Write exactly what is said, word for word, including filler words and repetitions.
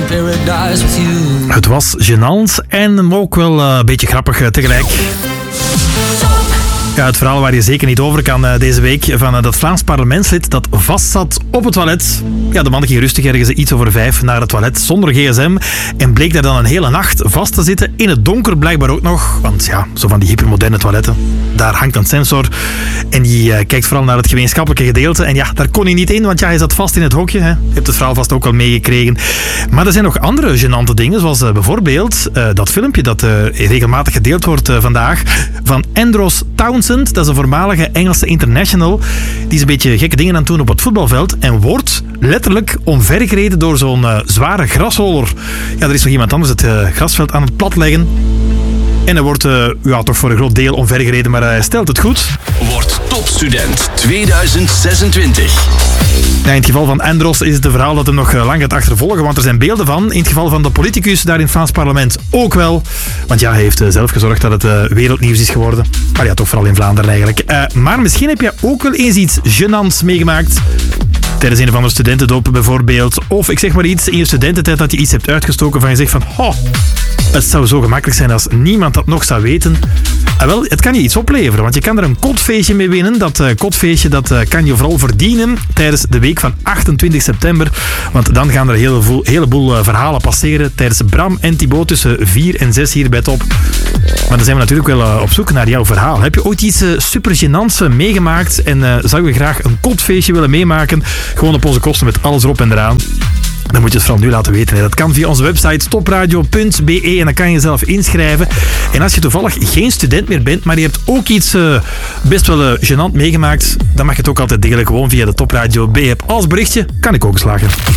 paradise with you. Het was gênant en ook wel uh, een beetje grappig uh, tegelijk. Ja, het verhaal waar je zeker niet over kan uh, deze week van uh, dat Vlaams parlementslid dat vastzat op het toilet. Ja, de man ging rustig ergens iets over vijf naar het toilet zonder gsm en bleek daar dan een hele nacht vast te zitten. In het donker blijkbaar ook nog, want ja, zo van die hypermoderne toiletten. Daar hangt een sensor en die uh, kijkt vooral naar het gemeenschappelijke gedeelte. En ja, daar kon hij niet in, want ja, hij zat vast in het hokje. Hè. Je hebt het verhaal vast ook al meegekregen. Maar er zijn nog andere gênante dingen, zoals uh, bijvoorbeeld uh, dat filmpje dat uh, regelmatig gedeeld wordt uh, vandaag van Andros Townsend. Dat is een voormalige Engelse international. Die is een beetje gekke dingen aan het doen op het voetbalveld en wordt letterlijk omvergereden door zo'n uh, zware grasholler. Ja, er is nog iemand anders het uh, grasveld aan het platleggen. En hij wordt uh, ja, toch voor een groot deel omvergereden, maar hij stelt het goed. Word topstudent tweeduizend zesentwintig. Ja, in het geval van Andros is het een verhaal dat hem nog lang gaat achtervolgen, want er zijn beelden van. In het geval van de politicus daar in het Vlaams parlement ook wel. Want ja, hij heeft uh, zelf gezorgd dat het uh, wereldnieuws is geworden. Maar ja, toch vooral in Vlaanderen eigenlijk. Uh, maar misschien heb je ook wel eens iets gênants meegemaakt. Tijdens een of andere studentendoop bijvoorbeeld. Of ik zeg maar iets, in je studententijd dat je iets hebt uitgestoken van je zegt van... Oh, het zou zo gemakkelijk zijn als niemand dat nog zou weten. En wel, het kan je iets opleveren, want je kan er een kotfeestje mee winnen. Dat uh, kotfeestje dat, uh, kan je vooral verdienen tijdens de week van achtentwintig september. Want dan gaan er een heleboel, heleboel uh, verhalen passeren tijdens Bram en Thibaut tussen vier en zes hier bij Top. Maar dan zijn we natuurlijk wel uh, op zoek naar jouw verhaal. Heb je ooit iets uh, super gênants uh, meegemaakt en uh, zou je graag een kotfeestje willen meemaken? Gewoon op onze kosten met alles erop en eraan. Dan moet je het vooral nu laten weten. Dat kan via onze website topradio punt b e en dan kan je jezelf inschrijven. En als je toevallig geen student meer bent, maar je hebt ook iets uh, best wel uh, gênant meegemaakt, dan mag je het ook altijd delen. Gewoon via de Topradio B-app als berichtje. Kan ik ook slagen.